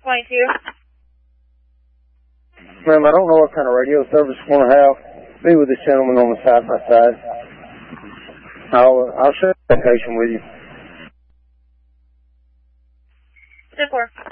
22. Ma'am, I don't know what kind of radio service you're going to have. Be with this gentleman on the side by side. I'll share the location with you. 10-4.